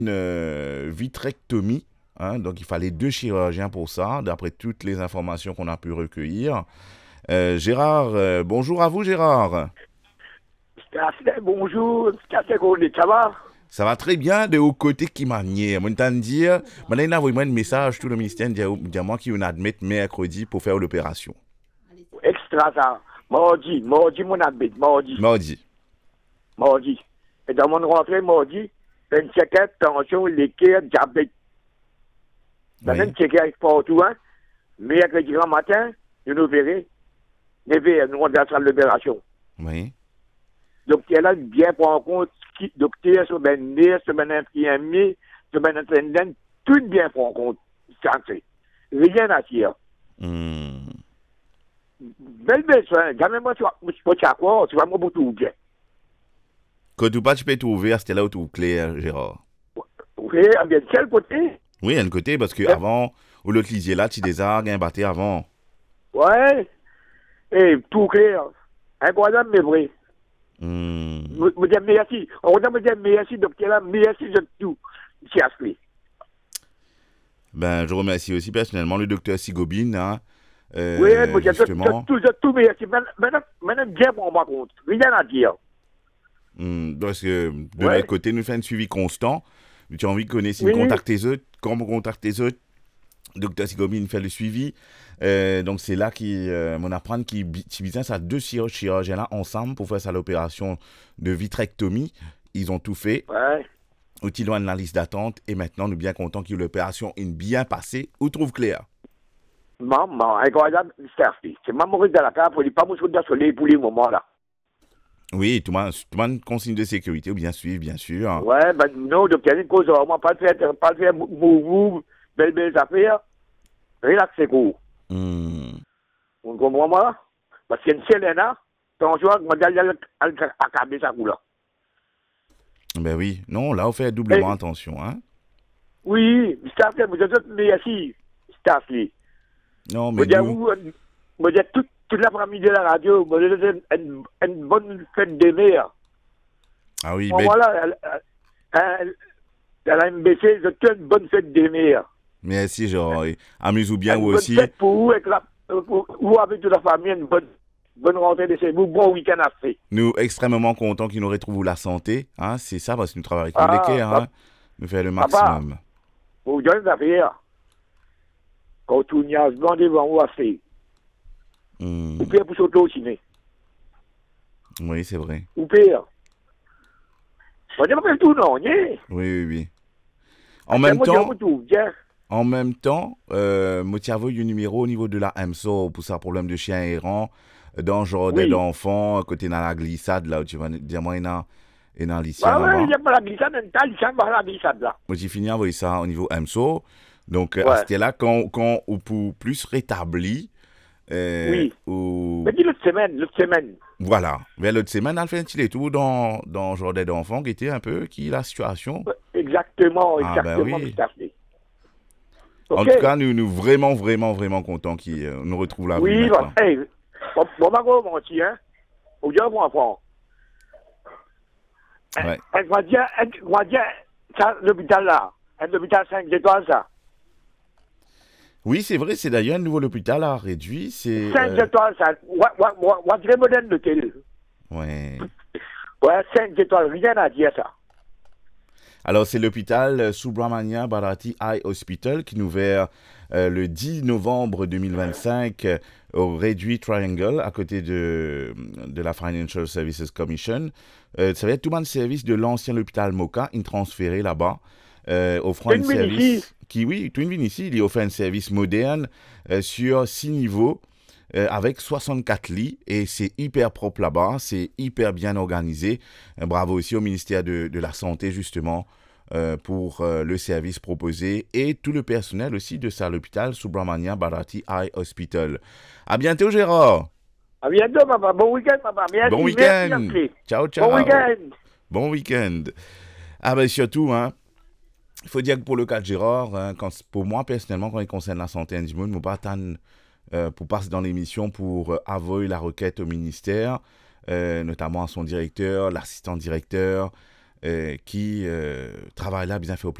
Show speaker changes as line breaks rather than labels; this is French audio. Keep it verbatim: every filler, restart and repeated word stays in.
une euh, vitrectomie. Hein, donc, il fallait deux chirurgiens pour ça, d'après toutes les informations qu'on a pu recueillir. Euh, Gérard, euh, bonjour à vous, Gérard.
Bonjour, ça va?
Ça va très bien de haut côté qui m'a nié. Moi, je dire, maintenant, il a envoyé un message tout le ministère, dire moi qui on admet mercredi pour faire l'opération.
Extra ça. Mardi, mardi, mon habit, mardi.
Mardi.
Mardi. Et dans mon rentrée, mardi, vingt-sept tension, l'équerre, diabète. Dans même checker avec partout, hein. Mercredi grand matin, nous nous verrons. Nous verrons, nous on dans la salle d'opération.
Oui.
Donc, elle a bien pris en compte, docteur, semaine nez, semaine infirmier, semaine intendant, tout bien pris en compte. Santé. Rien à dire.
Hmm.
Belle belle soin, jamais moi, tu vas, tu vas quoi, tu vas me tout bien.
Quand tu pas, tu peux trouver, c'était là où tu clair, Gérard.
Oui, bien, de quel côté?
Oui, à un côté, parce que avant, où l'autre lisier là, tu des arbres, un batté avant.
Ouais. Et tout clair. Incroyable, mais vrai.
Hmm.
Je dis merci. On va me dire merci, docteur, merci de tout. C'est assez.
Ben, je remercie aussi personnellement le docteur Sigobine, hein, euh,
oui, je
justement.
tout, tout, tout merci. Maintenant, maintenant, bien pour moi compte. Rien à dire.
Hmm, parce que de
ouais.
notre côté, nous faisons un suivi constant. Tu as envie de connaître, si
oui.
nous contacter les autres, quand on contacte les autres, docteur Sigobine fait le suivi. Euh, donc, c'est là qu'on euh, apprend qu'il besoin ça deux chirurgiens là ensemble pour faire ça l'opération de vitrectomie. Ils ont tout fait.
Ouais.
Outil loin de la liste d'attente. Et maintenant, nous sommes bien contents que l'opération est bien passée. Où trouve Claire?
Maman, incroyable, c'est maman de la carte pour ne pas me de soleil pour les moments là.
Oui, tout le monde, tout le monde consigne de sécurité ou bien suivre, bien sûr.
Ouais, ben non, docteur, une cause, on va pas faire, pas faire mouvement, belle, belle affaire. Relax, c'est court.
Mm.
On comprend moi? Parce qu'il y a une Selena, ton joueur, on va aller accabler sa couleur.
Ben oui, non, là, on fait doublement
Et,
attention, hein.
Oui, Staff, vous êtes merci, Staff.
Non, mais
vous vous, vous êtes toute, toute la famille de la radio, vous êtes une, une bonne fête des mères.
Ah oui,
mais... Voilà, elle, elle, elle a M B C, c'est une bonne fête des mères.
Merci, genre, amuse-vous bien, vous aussi.
Une bonne fête pour vous, avec la, vous avec toute la famille, une bonne, bonne rentrée de chez vous, bon week-end à faire.
Nous, extrêmement contents qu'ils nous retrouvent la santé, hein, c'est ça, parce que nous travaillons avec ah, l'équerre, hein. Nous faisons le maximum.
Papa, vous donnez l'affaire. Quand tout n'y a pas devant vous à faire.
Mm.
Vous pouvez pour sauter au ciné.
Oui, c'est vrai.
Vous pouvez. On n'est pas tout, non, oui,
oui, oui. En même temps,
tout,
en même temps, euh, moi, tu as vu le numéro au niveau de la M S O pour ça, problème de chien errant, dans genre oui. d'enfants, côté dans la glissade, là, où tu vas dire, moi, il y a et dans l'issue.
Ah oui, il n'y a pas la glissade, il y a pas la glissade, là.
Moi, j'ai fini d'envoyer ça au niveau M S O. Donc, ouais. C'était là quand, quand on peut plus rétablir. Euh,
oui.
Ou...
Mais dis l'autre semaine, l'autre semaine.
Voilà. Mais l'autre semaine, elle fait un petit tout dans, dans genre d'enfants qui était un peu qui la situation.
Exactement,
ah,
exactement.
Ben oui.
Okay.
En tout cas, nous nous vraiment, vraiment, vraiment contents qu'ils euh, nous retrouvent là.
Oui, bon, hey, bon, bon, bon, mon petit, hein. Au dieu, mon enfant.
Ouais.
Elle va dire, elle va dire, ça, l'hôpital là, un hôpital cinq étoiles, ça.
Oui, c'est vrai, c'est d'ailleurs un nouveau hôpital à réduit. C'est
cinq euh... étoiles, ça. On dirait moderne de télé.
Ouais.
Ouais, cinq étoiles, rien à dire, ça.
Alors, c'est l'hôpital Subramania Bharati Eye Hospital qui nous ouvert euh, le dix novembre deux mille vingt-cinq euh, au Réduit Triangle, à côté de, de la Financial Services Commission. Euh, ça va être tout le monde service de l'ancien hôpital Moka, une transféré là-bas. Euh, offrant un service qui, oui, Twin Vinici, il offre un service moderne euh, sur six niveaux euh, avec soixante-quatre lits et c'est hyper propre là-bas, c'est hyper bien organisé. Euh, bravo aussi au ministère de, de la Santé justement euh, pour euh, le service proposé et tout le personnel aussi de ça, l'hôpital Subramania Bharati Eye Hospital. À bientôt Gérard.
À bientôt papa, bon week-end papa. Merci,
bon week-end.
Merci.
Ciao ciao.
Bon week-end.
Bon week-end. Ah ben surtout hein. Il faut dire que pour le cas de Gérard, hein, quand, pour moi personnellement, quand il concerne la santé du monde, je ne pas attendre euh, pour passer dans l'émission pour euh, avouer la requête au ministère, euh, notamment à son directeur, l'assistant directeur, euh, qui euh, travaille là bien fait au plus